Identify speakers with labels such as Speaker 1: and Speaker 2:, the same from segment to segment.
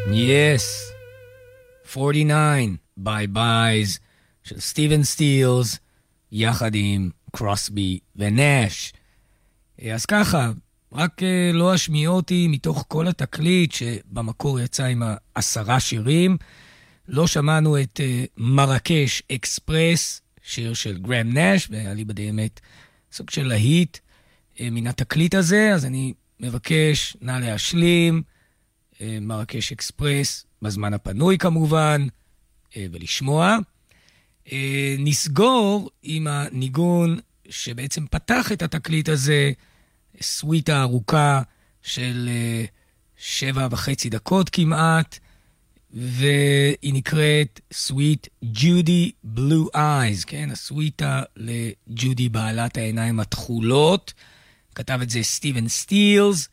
Speaker 1: Yes, 49 ביי בייז של סטיבן סטילס יחד עם קרוסבי ונש. אז ככה, רק לא אשמיע אותי מתוך כל התקליט שבמקור יצא עם 10 שירים. לא שמענו את מרקש אקספרס, שיר של גרם נש, והיה לי באמת סוג של להיט מן התקליט הזה, אז אני מבקש, נא להשלים מרקש אקספרס בזמן הפנוי כמובן, ולשמוע. נסגור עם הניגון שבעצם פתח את התקליט הזה, סוויטה ארוכה של 7.5 דקות כמעט, והיא נקראת סוויט ג'ודי בלו אייז, כן? הסוויטה לג'ודי בעלת העיניים התכולות. כתב את זה סטיבן סטילס,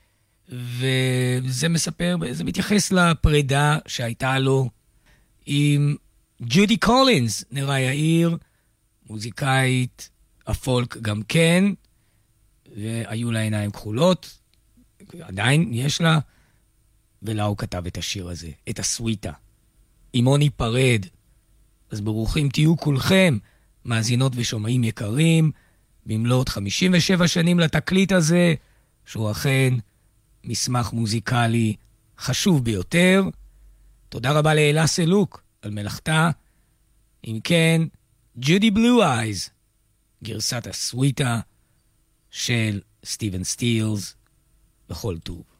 Speaker 1: וזה מספר, זה מתייחס לפרידה שהייתה לו עם ג'ודי קולינס, נראה יאיר, מוזיקאית הפולק גם כן, והיו לה עיניים כחולות, עדיין יש לה, ולה הוא כתב את השיר הזה, את הסוויטה. אימו ניפרד. אז ברוכים תהיו כולכם, מאזינות ושומעים יקרים, במלאת 57 שנים לתקליט הזה, שהוא אכן מסמך מוזיקלי חשוב ביותר. תודה רבה לאלה סלוק על מלאכתה. אם כן, ג'ודי בלו אייז, גרסת הסוויטה של סטיבן סטילס, בכל טוב.